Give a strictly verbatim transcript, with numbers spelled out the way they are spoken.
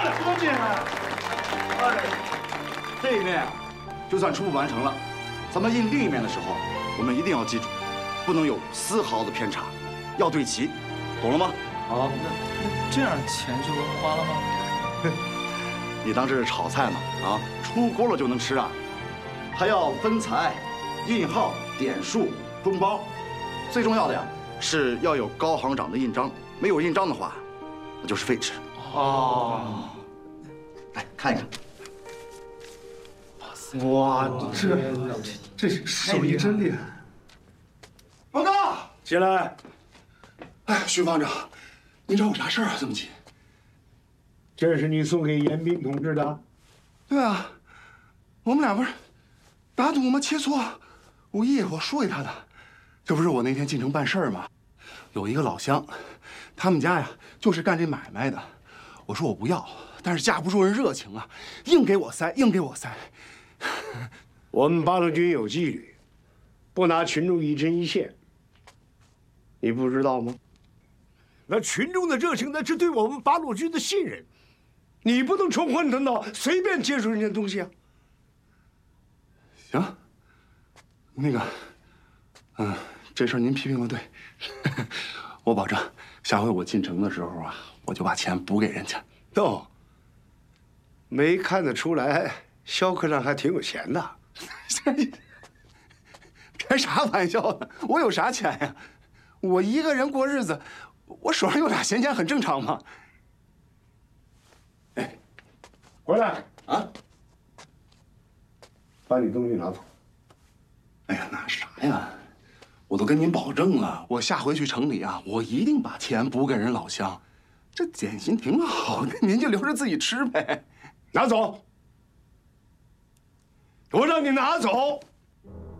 出去了。哎， 这一面啊，就算初步完成了，咱们印另一面的时候，我们一定要记住，不能有丝毫的偏差，要对齐，懂了吗？ 好，那那这样钱就花了吗？ 你当这是炒菜呢？啊，出锅了就能吃啊？还要分材、印号、点数、封包，最重要的呀是要有高行长的印章，没有印章的话，那就是废纸。 哦， 来看一看。 哇塞， 哇，这这手艺真厉害！ 报告， 进来。 哎，徐方长，您找我啥事儿啊？这么急？ 这是你送给严彬同志的。 对啊，我们俩不是打赌吗？切磋，五一我输给他的。这不是我那天进城办事儿吗？有一个老乡，他们家呀就是干这买卖的。我说我不要，但是架不住人热情啊，硬给我塞，硬给我塞。 我们八路军有纪律，不拿群众一针一线。你不知道吗？那群众的热情，那是对我们八路军的信任。你不能冲昏头脑，随便接受人家东西啊。 行，那个，嗯，这事儿您批评的对，我保证下回我进城的时候啊，我就把钱补给人家。 哦，没看得出来，肖科长还挺有钱的。 开啥玩笑呢？我有啥钱呀？我一个人过日子，我手上有俩闲钱很正常嘛。 哎，回来啊！ 把你东西拿走。 哎呀，拿啥呀？我都跟您保证了，我下回去城里啊，我一定把钱补给人老乡。这点心挺好的，您就留着自己吃呗。 拿走！我让你拿走！